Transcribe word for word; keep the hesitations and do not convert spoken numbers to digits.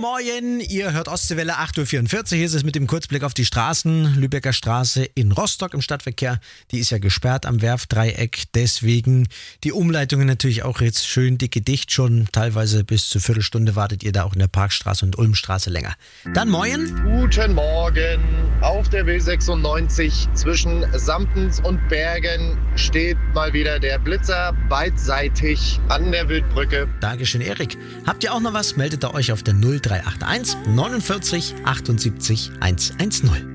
Moin, ihr hört Ostseewelle acht Uhr vierundvierzig. Hier ist es mit dem Kurzblick auf die Straßen. Lübecker Straße in Rostock im Stadtverkehr. Die ist ja gesperrt am Werftdreieck. Deswegen die Umleitungen natürlich auch jetzt schön dicke dicht. Schon teilweise bis zur Viertelstunde wartet ihr da auch in der Parkstraße und Ulmstraße länger. Dann Moin. Guten Morgen. Auf der B sechsundneunzig zwischen Sampens und Bergen steht mal wieder der Blitzer beidseitig an der Wildbrücke. Dankeschön, Erik. Habt ihr auch noch was? Meldet ihr euch auf der null drei acht eins neunundvierzig achtundsiebzig hundertzehn.